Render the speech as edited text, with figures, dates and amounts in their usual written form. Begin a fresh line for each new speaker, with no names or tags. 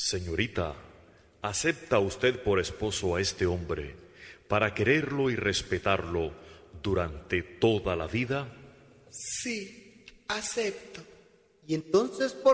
Señorita, ¿acepta usted por esposo a este hombre para quererlo y respetarlo durante toda la vida?
Sí, acepto. ¿Y entonces por